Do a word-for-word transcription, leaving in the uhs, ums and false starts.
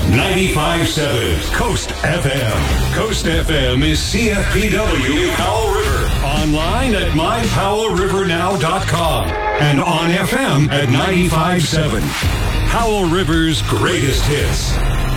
ninety-five point seven Coast F M. Coast F M is C F P W Powell River. Online at my powell river now dot com and on F M at ninety-five point seven. Powell River's greatest hits.